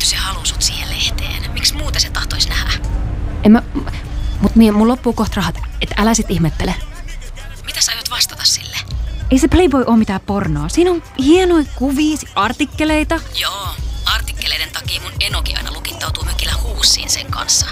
Tietty se haluaa sut siihen lehteen. Miksi muuten se tahtois nähdä? Mut mun loppuu kohta rahat, et älä sit ihmettele. Mitä sä aiot vastata sille? Ei se Playboy oo mitään pornoa. Siinä on hienoja kuvia, artikkeleita. Joo, artikkeleiden takia mun enokin aina lukittautuu mökillä huussiin sen kanssa.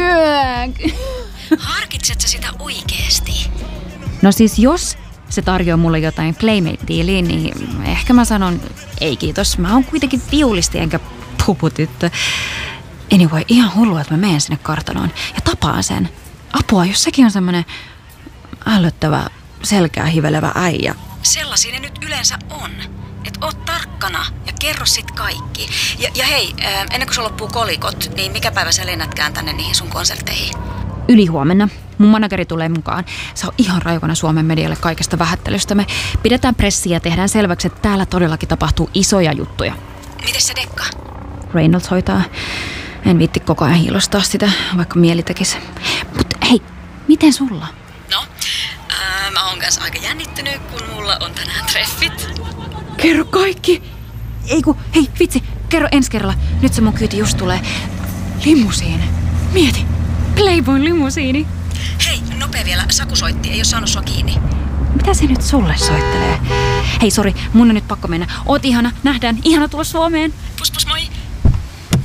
Harkitset sä sitä oikeesti? No siis jos se tarjoaa mulle jotain Playmate-diiliä, niin ehkä mä sanon ei kiitos. Mä oon kuitenkin viulisti enkä puputyttö. Anyway, ihan hullua, että mä menen sinne kartanoon ja tapaan sen. Apua, jos sekin on semmonen ällöttävä, selkää hivelevä äijä. Sellaisia ne nyt yleensä on. Et oot tarkkana ja kerro sit kaikki. Ja hei, ennen kuin se loppuu kolikot, niin mikä päivä sä lennätkään tänne niihin sun konsertteihin? Ylihuomenna. Mun manageri tulee mukaan. Se on ihan raivona Suomen medialle kaikesta vähättelystä. Me pidetään pressiä ja tehdään selväksi, että täällä todellakin tapahtuu isoja juttuja. Mites se Dekka? Reynolds hoitaa. En viitti koko ajan hiilostaa sitä, vaikka mieli tekisi. Mut hei, miten sulla? No, mä oon kanssa aika jännittynyt, kun mulla on tänään treffit. Kerro kaikki! Hei vitsi, kerro ensi kerralla. Nyt se mun kyyti just tulee. Limusiini. Mieti, Playboyn limusiini. Hei, nopea vielä. Saku soitti, ei oo saanut sua kiinni. Mitä se nyt sulle soittelee? Hei, sori, mun on nyt pakko mennä. Oot ihana, nähdään. Ihana tulla Suomeen. Pus moi.